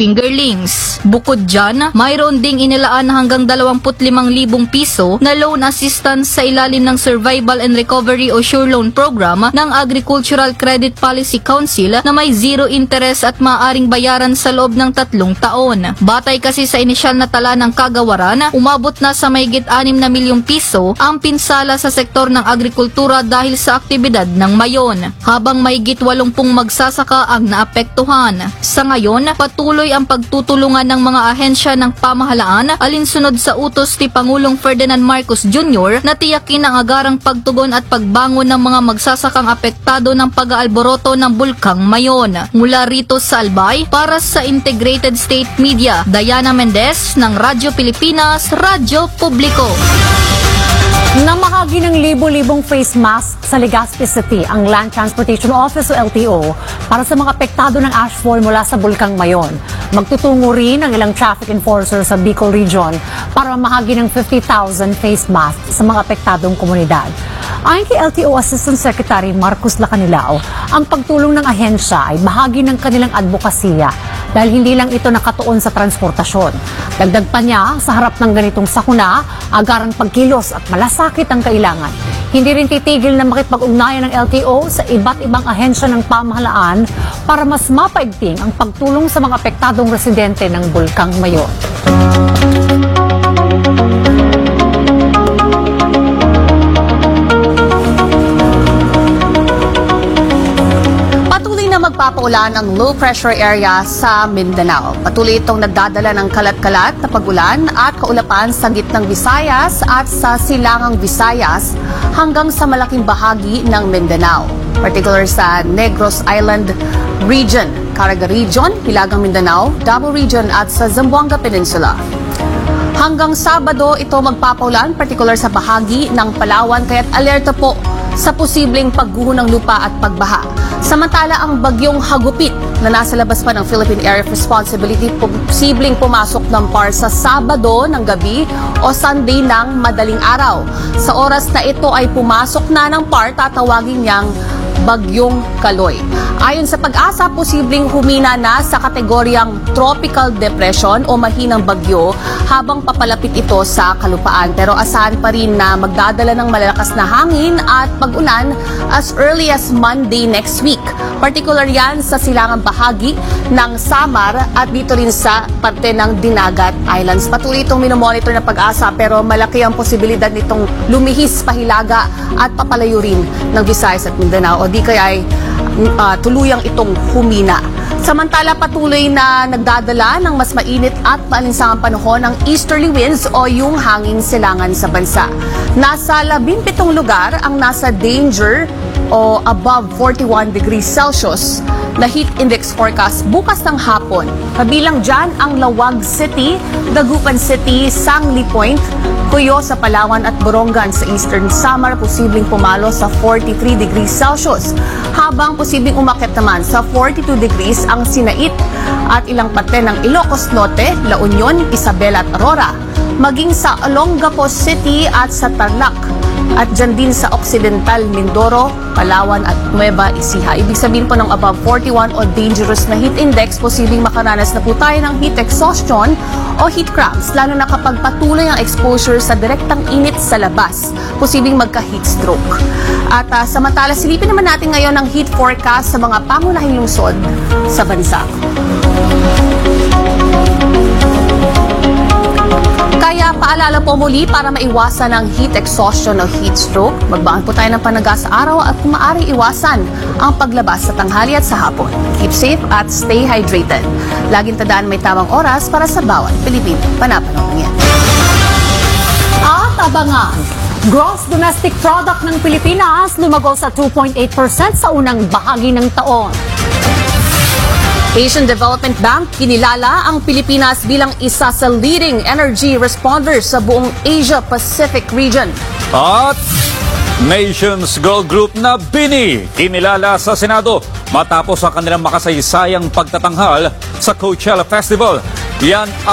fingerlings. Bukod dyan, mayroon ding inilaan hanggang 25,000 piso na loan assistance sa ilalim ng Survival and Recovery o Sure Loan Program ng Agricultural Credit Policy Council na may zero interest at maaaring bayaran sa loob ng 3 taon. Batay kasi sa inisyal na tala ng kagawaran, umabot na sa mahigit 6 na milyong piso ang pinsala sa sektor ng agrikultura dahil sa aktibidad ng mayon, habang mahigit 80 magsasaka ang naapektuhan. Sa ngayon, patuloy ang pagtutulungan ng mga ahensya ng pamahalaan alinsunod sa utos ni Pangulong Ferdinand Marcos Jr. na tiyakin ang agarang pagtugon at pagbangon ng mga magsasakang apektado ng pag-aalboroto ng bulkang Mayon. Mula rito sa Albay, para sa Integrated State Media, Diana Mendez ng Radyo Pilipinas, Radyo Publiko. Namahagi ng libo-libong face mask sa Legazpi City ang Land Transportation Office o LTO para sa mga apektado ng ashfall mula sa Bulkang Mayon. Magtutungo rin ang ilang traffic enforcers sa Bicol Region para mamahagi ng 50,000 face masks sa mga apektadong komunidad. Ayon kay LTO Assistant Secretary Marcos Lacanilao, ang pagtulong ng ahensya ay bahagi ng kanilang advokasya dahil hindi lang ito nakatuon sa transportasyon. Dagdag pa niya, sa harap ng ganitong sakuna, agarang pagkilos at malasakit ang kailangan. Hindi rin titigil na makipag-ugnayan ng LTO sa iba't ibang ahensya ng pamahalaan para mas mapaigting ang pagtulong sa mga apektadong residente ng Bulkang Mayon. Magpapaulan ang low pressure area sa Mindanao. Patuloy itong nagdadala ng kalat-kalat na pagulan at kaulapan sa gitnang Visayas at sa silangang Visayas hanggang sa malaking bahagi ng Mindanao. Particular sa Negros Island Region, Caraga Region, Hilagang Mindanao, Davao Region at sa Zamboanga Peninsula. Hanggang Sabado ito magpapaulan, particular sa bahagi ng Palawan, kaya't alerto po sa posibleng pagguho ng lupa at pagbaha. Samantala, ang bagyong Hagupit na nasa labas pa ng Philippine Area of Responsibility posibleng pumasok ng PAR sa Sabado ng gabi o Sunday ng madaling araw. Sa oras na ito ay pumasok na ng PAR, tatawagin niyang Bagyong Kaloy. Ayon sa Pag-asa, posibleng humina na sa kategoryang Tropical Depression o mahinang bagyo habang papalapit ito sa kalupaan. Pero asahan pa rin na magdadala ng malalakas na hangin at pag-ulan as early as Monday next week. Particular yan sa silangang bahagi ng Samar at dito rin sa parte ng Dinagat Islands. Patuloy itong minomonitor ng Pag-asa pero malaki ang posibilidad nitong lumihis pahilaga at papalayo rin ng Visayas at Mindanao o di kaya ay tuluyang itong humina. Samantala, patuloy na nagdadala ng mas mainit at maalinsangang panahon ng easterly winds o yung hangin silangan sa bansa. Nasa 17 lugar ang nasa danger o above 41 degrees Celsius na heat index forecast bukas ng hapon. Kabilang dyan ang Lawag City, Dagupan City, Sangli Point, Cuyo sa Palawan at Borongan sa Eastern Samar, posibleng pumalo sa 43 degrees Celsius. Habang posibleng umakyat naman sa 42 degrees ang Sinait at ilang parte ng Ilocos Norte, La Union, Isabela at Aurora. Maging sa Olongapo City at sa Tarlac. At dyan din sa Occidental, Mindoro, Palawan at Nueva Ecija. Ibig sabihin po ng above 41 o dangerous na heat index, posibleng makaranas na po tayo ng heat exhaustion o heat cramps, lalo na kapag patuloy ang exposure sa direktang init sa labas. Posibleng magka-heat stroke. At samantala, silipin naman natin ngayon ang heat forecast sa mga pangunahing lungsod sa bansa. Kaya paalala po muli para maiwasan ang heat exhaustion o heat stroke, magbaan po tayo ng panaga sa araw at kung maaari iwasan ang paglabas sa tanghali at sa hapon. Keep safe at stay hydrated. Laging tandaan may tamang oras para sa bawat Pilipino. Panapanong yan. At abangan, gross domestic product ng Pilipinas lumago sa 2.8% sa unang bahagi ng taon. Asian Development Bank kinilala ang Pilipinas bilang isa sa leading energy responders sa buong Asia-Pacific region. At Nations Girl Group na BINI kinilala sa Senado matapos ang kanilang makasaysayang pagtatanghal sa Coachella Festival. Yan